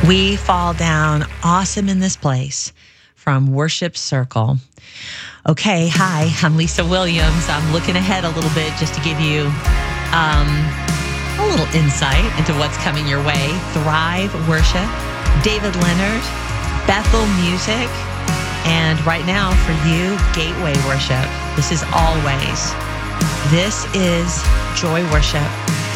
We fall down awesome in this place from Worship Circle. Okay, hi, I'm Lisa Williams. I'm looking ahead a little bit just to give you a little insight into what's coming your way. Thrive Worship, David Leonard, Bethel Music, and right now for you, Gateway Worship. This is Always. This is Joy Worship.